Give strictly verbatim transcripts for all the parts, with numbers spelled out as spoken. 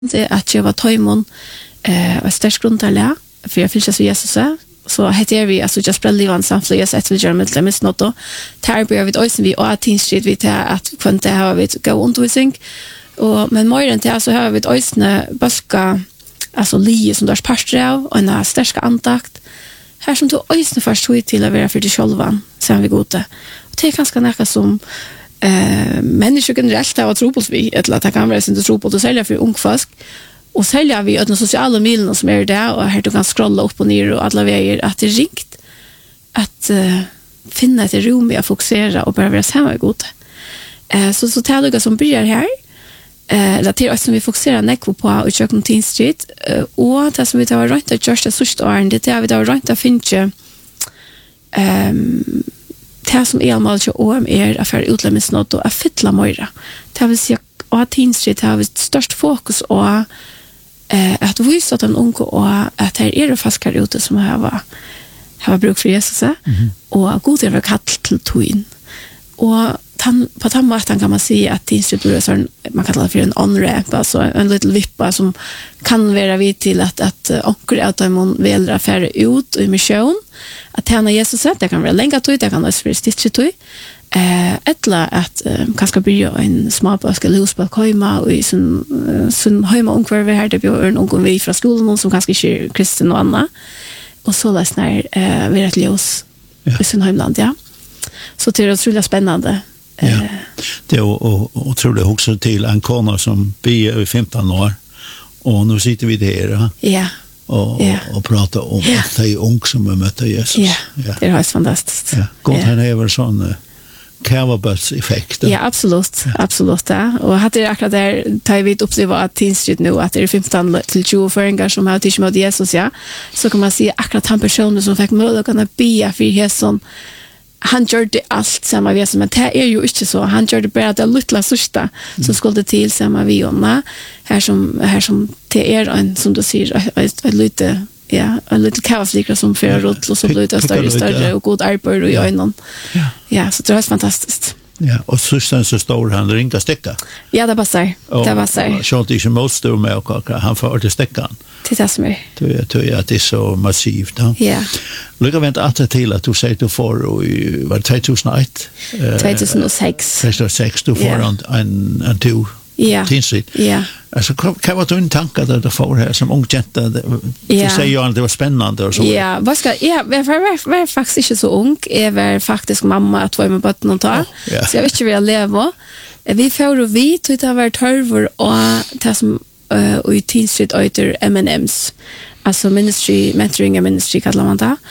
det att jag var tajmon eh och störst grundarliga för jag fylldes av Jesus så heter vi alltså just bra livan samfällig jag sätter vi gör med det minst något tar vi vid oss vi och Teen Street vi tar att kunde ha vi gå undervisning och men mer än det så har vi ösna baska alltså lie som där pastor av och en stark antakt här som du ösna först ut till att vara för dig själva sen vi gode och det är ganska näka som eh människor generellt har tro på vi eller att kan vara inte tro på det sälja för ung folk och sälja vi de sociala medierna som är där och här du kan scrolla upp och ner och alla vägar att det är ringt att uh, finna ett rum att fokusera och bara vara samma gott. Eh så så talar jag som börjar här eh det är som vi fokuserar näck på och köken Teen Street uh, och det som vi tar runt att just det sista åren det är vi tar runt att finna ehm det som är mal till O M R affär utlämningsnot och affitla möra. Det vill säga och Teen Street har vi störst fokus och eh att visa att en ung och att det är det faskar ute som har var har bruk för Jesus mm-hmm. och god över kall till twin. Och han på tammartan kan man säga att Teen Street blir så man kallar det för en on-ramp alltså en liten vippa som kan vara vid till att att onkel att de väljer affär ut i mission att tjäna Jesus det kan vara länge till det kan vara för stitch till eh ettla att um, kanske bli en småbask eller hus på komma och i sån sån hemma ungefär vi här det blir en ung vi från skolan någon som kanske är kristen och Anna och så läs när eh vi rätt ljus i sin hemland ja så det är otroligt spännande. Ja. Det är och otroligt också till en kona som blir i femton år och nu sitter vi där. Ja. Och yeah. och prata om yeah. att det är ung som har mött Jesus. Yeah. Ja. Det är fantastiskt. Ja. Gott yeah. han är väl sån Carverbus effekt. Ja, absolut. Ja. Absolut. Ja. Och hade det akkurat där tar vi upp det var att Teen Street nu att det är femton till tjugo föringar som har tidigt med Jesus ja. Så kan man se akkurat han personen som fick möjlighet att kunna be för Jesus. Han gjorde allt samma vi som men det är ju inte så han gjorde bara det lilla sista mm. som skulle till samma vi om här som här som det är en som du säger ett lite ja en liten kaoslikra som för rot och så blir det större större och god arbete i ögonen ja ja så det var fantastiskt. Ja, och systen så står han ringta stäcka. Ja, det passar. Det passar. Så det är ju most av mig och han får det stäckan. Det är så mycket. Det tror jag att det är så massivt. Ja. Ja. Lycka vänta att till att du säger du får i var tjugohundraett tjugohundrasex tjugohundrasex du får en en en två ja. Teen Street. Ja. Alltså kan vara en tanke där du får här som ung jenta du säger ju att det var spännande och så. Ja, vad ska ja, var var var faktiskt inte så ung, är var faktiskt mamma att vara med på någon tag. Så jag vet inte hur jag lever. Vi får och vi tror det har varit tolv och det som uh, i Teen Street heter M and M's. Alltså ministry mentoring and ministry kallar man det.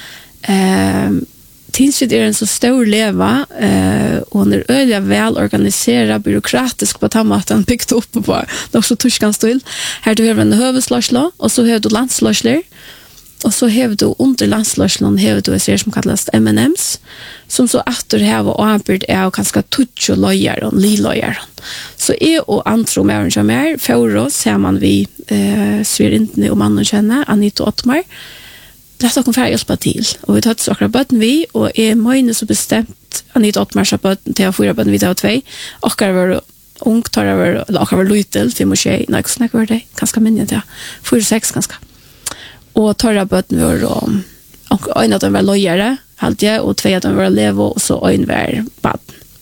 Ehm Teen Street är en så stor leva eh och under öliga väl organiserad byråkratisk på tamatan byggt upp på något så tuskans stil. Här du har en huvudslagslå och så har du landslagsler och så har du under landslagslån har du en serie som kallas M and M's som så åter här var arbet är och ganska touch och lojar och lilojar. Så är och antro mer än mer för oss ser man vi eh svir inte och mannen känner Anita Ottmar. Det har kommit hjälpa till och vi tar ett saker button vi och är möjligt så bestämt Anita Ottmar så på till att fyra button vi tar två och det var ung tar över och var lite för mig när jag snackar det ganska minnet ja fyra sex ganska och tar button var och en av dem var lojare allt jag och två av dem var levo och så en var bad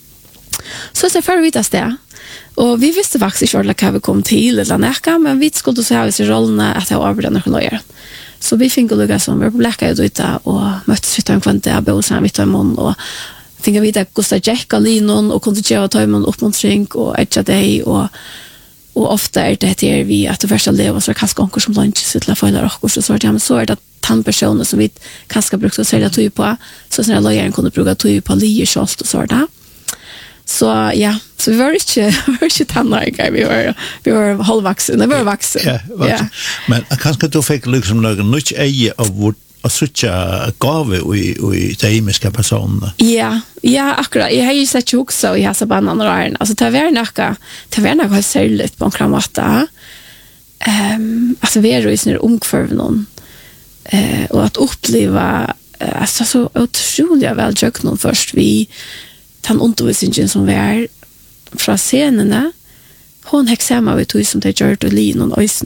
så så för vi tas det och vi visste faktiskt inte vad vi kom till eller näka men vi skulle så ha i rollerna att jag arbetade när lojare. Så vi fick lugga som var på läkare då ute och möttes vi en kvante av bosan vi tar mån och fick vi vita Gustav Jack och Linon och kunde göra ta mån uppmuntring och etcha dig och och ofta är det här vi att det första leva så kanske onkel som lunch så till förra och så så det men så är det tant personer som vi kanske brukar säga tog på så såna lojaren kunde bruka tog på lie schast och så där. Så ja, så vi var inte var inte tandläkare, vi var vi var halvvuxna, vi var vuxna. Ja, ja. Men kanske du fick liksom någon nytt eje av vårt att söka gåvor i i temiska personer. Ja, ja, akkurat. Jag har ju sett ju också i hasa banan och där. Alltså det var näka, det var näka sälligt på en kramata. Ehm, alltså vi är ju i sin ungförv någon. Eh och att uppleva alltså så otroligt väl jag någon först vi han undervisningen som var fra scenene hon hexema vi tog som det gjør det lin och ösen